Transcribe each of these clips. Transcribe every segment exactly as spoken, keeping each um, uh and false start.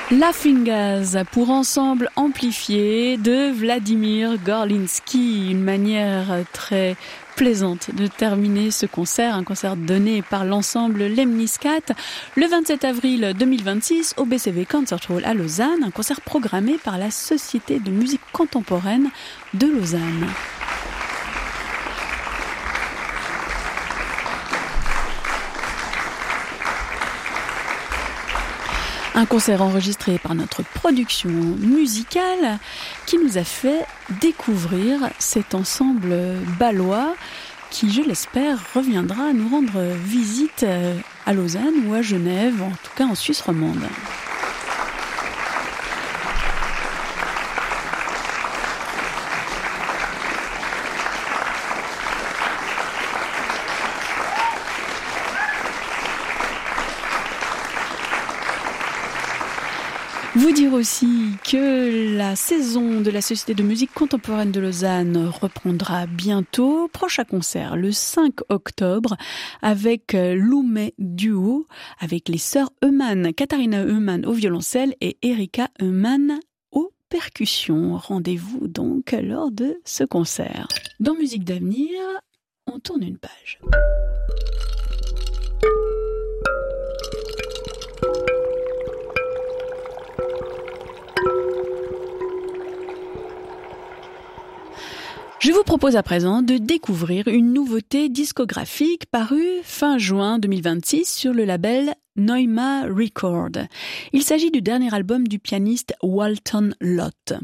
Laughing Gas pour ensemble amplifié de Vladimir Gorlinsky, une manière très plaisante de terminer ce concert, un concert donné par l'ensemble Lemniscat le vingt-sept avril deux mille vingt-six au B C V Concert Hall à Lausanne, un concert programmé par la Société de musique contemporaine de Lausanne. Un concert enregistré par notre production musicale qui nous a fait découvrir cet ensemble bâlois qui, je l'espère, reviendra nous rendre visite à Lausanne ou à Genève, en tout cas en Suisse romande. Vous dire aussi que la saison de la Société de musique contemporaine de Lausanne reprendra bientôt. Prochain concert le cinq octobre avec Loumé Duo, avec les sœurs Eumann, Katharina Eumann au violoncelle et Erika Eumann aux percussions. Rendez-vous donc lors de ce concert. Dans Musique d'avenir, on tourne une page. Je vous propose à présent de découvrir une nouveauté discographique parue fin juin deux mille vingt-six sur le label Neuma Record. Il s'agit du dernier album du pianiste Walton Lott.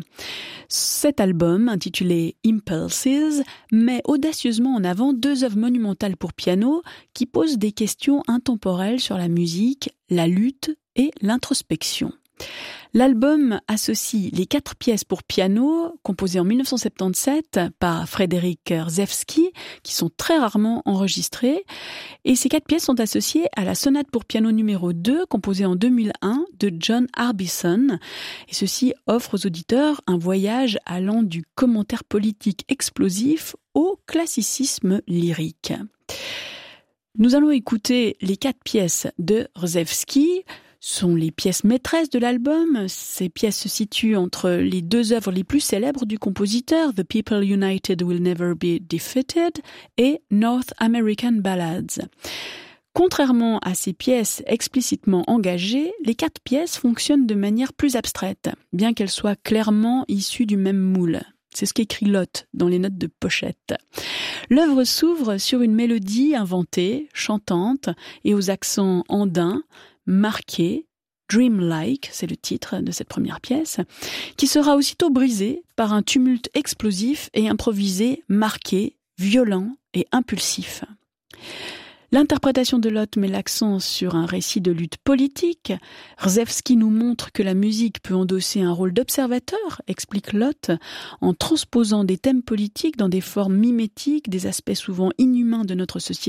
Cet album, intitulé Impulses, met audacieusement en avant deux œuvres monumentales pour piano qui posent des questions intemporelles sur la musique, la lutte et l'introspection. L'album associe les quatre pièces pour piano composées en dix-neuf cent soixante-dix-sept par Frédéric Rzewski, qui sont très rarement enregistrées, et ces quatre pièces sont associées à la sonate pour piano numéro deux composée en deux mille un de John Harbison, et ceci offre aux auditeurs un voyage allant du commentaire politique explosif au classicisme lyrique. Nous allons écouter les quatre pièces de Rzewski, sont les pièces maîtresses de l'album. Ces pièces se situent entre les deux œuvres les plus célèbres du compositeur, The People United Will Never Be Defeated et North American Ballads. Contrairement à ces pièces explicitement engagées, les quatre pièces fonctionnent de manière plus abstraite, bien qu'elles soient clairement issues du même moule. C'est ce qu'écrit Lott dans les notes de pochette. L'œuvre s'ouvre sur une mélodie inventée, chantante et aux accents andins, marqué, Dreamlike, c'est le titre de cette première pièce, qui sera aussitôt brisé par un tumulte explosif et improvisé, marqué, violent et impulsif. L'interprétation de Lott met l'accent sur un récit de lutte politique. Rzewski nous montre que la musique peut endosser un rôle d'observateur, explique Lott, en transposant des thèmes politiques dans des formes mimétiques, des aspects souvent inhumains de notre société,